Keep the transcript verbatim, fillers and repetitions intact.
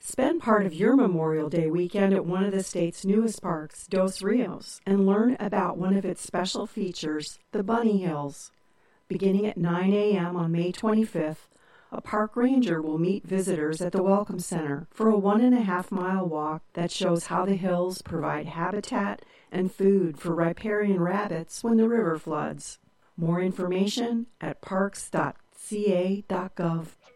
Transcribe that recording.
Spend part of your Memorial Day weekend at one of the state's newest parks, Dos Rios, and learn about one of its special features, the Bunny Hills. Beginning at nine a.m. on May twenty-fifth, a park ranger will meet visitors at the Welcome Center for a one and a half mile walk that shows how the hills provide habitat and food for riparian rabbits when the river floods. More information at parks dot c a dot gov.